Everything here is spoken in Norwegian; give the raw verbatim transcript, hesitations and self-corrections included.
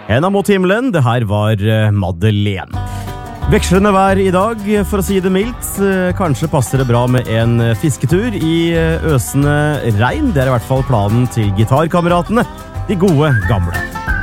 Henda mot himmelen, det her var Madeleine. Vekslende vær i dag, for å si det mildt. Kanskje passer det bra med en fisketur i øsende regn. Det er i hvert fall planen til gitarkameratene, de gode gamle.